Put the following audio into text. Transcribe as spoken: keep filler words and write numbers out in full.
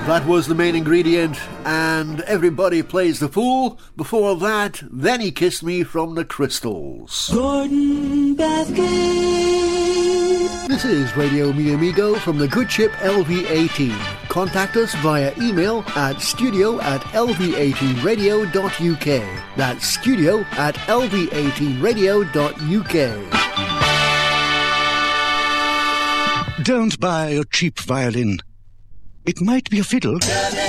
That was the main ingredient, and Everybody Plays the Fool. Before that, Then He Kissed Me from the Crystals. Gordon Bathgate. This is Radio Mi Amigo from the good ship L V eighteen. Contact us via email at studio at l v eighteen radio dot u k. That's studio at l v eighteen radio dot u k. Don't buy a cheap violin. It might be a fiddle.